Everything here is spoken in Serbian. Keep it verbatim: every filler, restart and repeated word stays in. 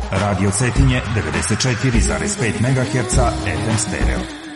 Radio Cetinje devedeset četiri zarez pet megaherca F M stereo.